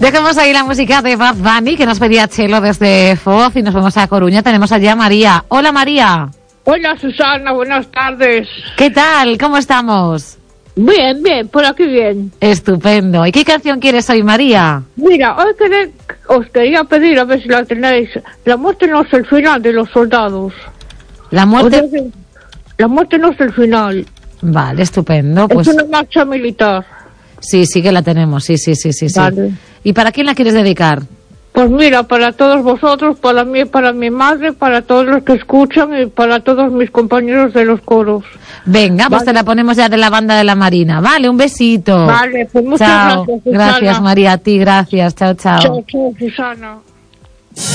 Dejemos ahí la música de Bad Bunny, que nos pedía Chelo desde Foz, y nos vamos a Coruña. Tenemos allá a María. Hola, María. Hola, Susana, buenas tardes. ¿Qué tal? ¿Cómo estamos? Bien, por aquí bien. Estupendo. ¿Y qué canción quieres hoy, María? Mira, hoy os quería pedir, a ver si la tenéis. La muerte no es el final de los soldados. La muerte... La muerte no es el final. Vale, estupendo. Pues... Es una marcha militar. Sí, que la tenemos, sí. Vale. ¿Y para quién la quieres dedicar? Pues mira, para todos vosotros, para mí, para mi madre, para todos los que escuchan y para todos mis compañeros de los coros. Venga, pues te la ponemos ya de la banda de la Marina. Vale, un besito. Vale, pues muchas chao. gracias, Susana. Gracias, María, a ti, gracias. Chao. Chao, Susana.